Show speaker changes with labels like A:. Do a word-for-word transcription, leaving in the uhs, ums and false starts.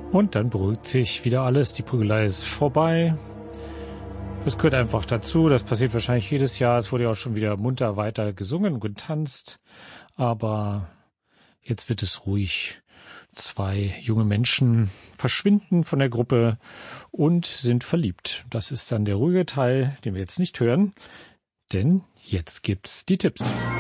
A: Und dann beruhigt sich wieder alles. Die Prügelei ist vorbei. Das gehört einfach dazu. Das passiert wahrscheinlich jedes Jahr. Es wurde ja auch schon wieder munter weiter gesungen und getanzt. Aber jetzt wird es ruhig. Zwei junge Menschen verschwinden von der Gruppe und sind verliebt. Das ist dann der ruhige Teil, den wir jetzt nicht hören. Denn jetzt gibt's die Tipps.